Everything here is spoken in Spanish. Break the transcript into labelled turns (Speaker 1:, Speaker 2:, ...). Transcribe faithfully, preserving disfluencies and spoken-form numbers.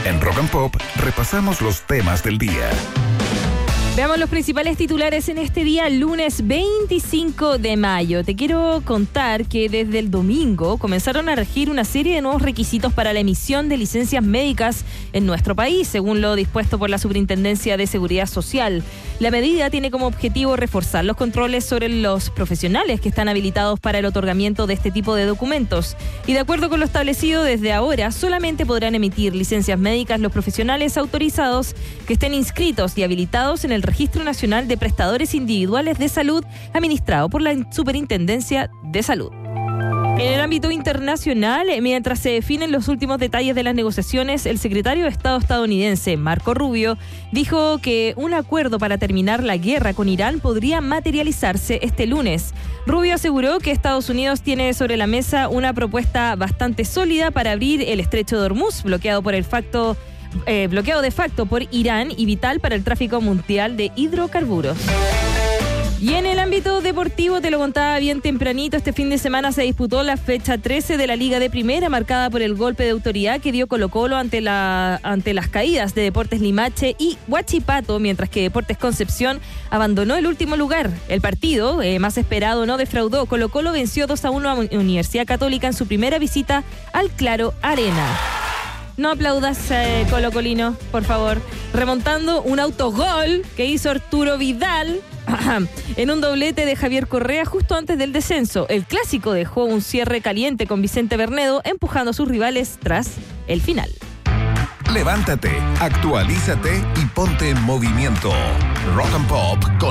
Speaker 1: En Rock and Pop repasamos los temas del día.
Speaker 2: Veamos los principales titulares en este día, lunes veinticinco de mayo. Te quiero contar que desde el domingo comenzaron a regir una serie de nuevos requisitos para la emisión de licencias médicas en nuestro país, según lo dispuesto por la Superintendencia de Seguridad Social. La medida tiene como objetivo reforzar los controles sobre los profesionales que están habilitados para el otorgamiento de este tipo de documentos. Y de acuerdo con lo establecido, desde ahora solamente podrán emitir licencias médicas los profesionales autorizados que estén inscritos y habilitados en el Registro Nacional de Prestadores Individuales de Salud, administrado por la Superintendencia de Salud. En el ámbito internacional, mientras se definen los últimos detalles de las negociaciones, el secretario de Estado estadounidense, Marco Rubio, dijo que un acuerdo para terminar la guerra con Irán podría materializarse este lunes. Rubio aseguró que Estados Unidos tiene sobre la mesa una propuesta bastante sólida para abrir el estrecho de Hormuz, bloqueado por el facto Eh, bloqueado de facto por Irán y vital para el tráfico mundial de hidrocarburos. Y en el ámbito deportivo, te lo contaba bien tempranito, este fin de semana se disputó la fecha trece de la Liga de Primera, marcada por el golpe de autoridad que dio Colo-Colo ante, la, ante las caídas de Deportes Limache y Huachipato, mientras que Deportes Concepción abandonó el último lugar. El partido, eh, más esperado, no defraudó. Colo-Colo venció dos a uno a Universidad Católica en su primera visita al Claro Arena. No aplaudas, eh, Colo-Colino, por favor. Remontando un autogol que hizo Arturo Vidal en un doblete de Javier Correa justo antes del descenso. El clásico dejó un cierre caliente con Vicente Bernedo, empujando a sus rivales tras el final.
Speaker 1: Levántate, actualízate y ponte en movimiento. Rock and Pop con